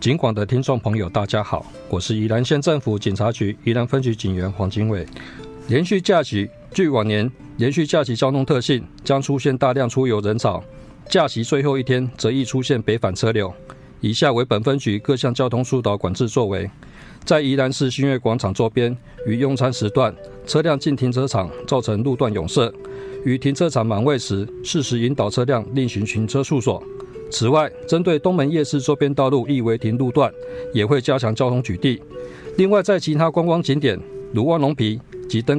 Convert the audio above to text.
警广的听众朋友大家好，我是宜兰县政府警察局宜兰分局警员黄经纬。连续假期，据往年连续假期交通特性，将出现大量出游人潮，假期最后一天则易出现北返车流。以下为本分局各项交通疏导管制作为：在宜兰市新月广场周边于用餐时段，车辆进停车场造成路段拥塞，于停车场满位时，适时引导车辆另行停车处所。此外，针对东门夜市周边道路易违停路段，也会加强交通举地。另外，在其他观光景点如万隆皮及登